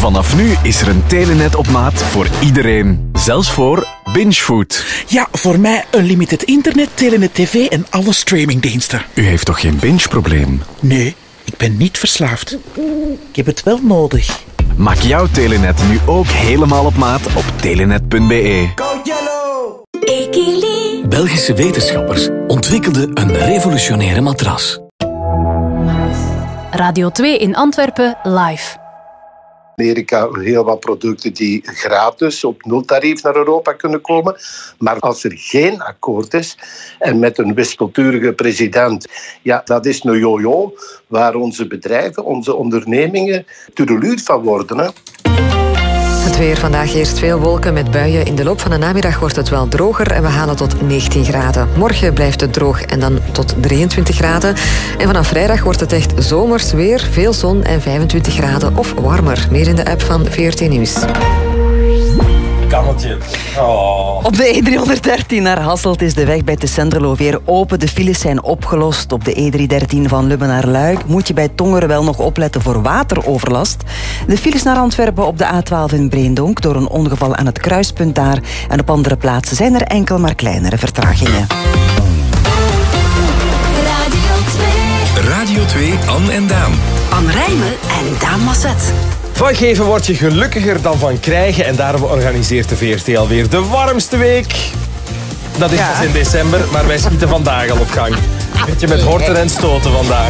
Vanaf nu is er een Telenet op maat voor iedereen. Zelfs voor Bingefood. Ja, voor mij unlimited internet, Telenet TV en alle streamingdiensten. U heeft toch geen binge-probleem? Nee, ik ben niet verslaafd. Ik heb het wel nodig. Maak jouw Telenet nu ook helemaal op maat op telenet.be. Belgische wetenschappers ontwikkelden een revolutionaire matras. Radio 2 in Antwerpen live. Amerika heel wat producten die gratis op nultarief naar Europa kunnen komen. Maar als er geen akkoord is en met een wispelturige president, ja, dat is een yo-yo waar onze bedrijven, onze ondernemingen toedeluut van worden. Hè. Het weer vandaag eerst veel wolken met buien. In de loop van de namiddag wordt het wel droger en we halen tot 19 graden. Morgen blijft het droog en dan tot 23 graden. En vanaf vrijdag wordt het echt zomers weer. Veel zon en 25 graden of warmer. Meer in de app van VRT Nieuws. Kannetje. Oh. Op de E313 naar Hasselt is de weg bij Tessenderlo weer open. De files zijn opgelost. Op de E313 van Lubben naar Luik moet je bij Tongeren wel nog opletten voor wateroverlast. De files naar Antwerpen op de A12 in Breendonk door een ongeval aan het kruispunt daar. En op andere plaatsen zijn er enkel maar kleinere vertragingen. Radio 2, Anne en Daan. Anne Rijmen en Daan Masset. Van geven word je gelukkiger dan van krijgen. En daarom organiseert de VRT alweer de warmste week. Dat is pas in december, maar wij schieten vandaag al op gang. Beetje met horten en stoten vandaag.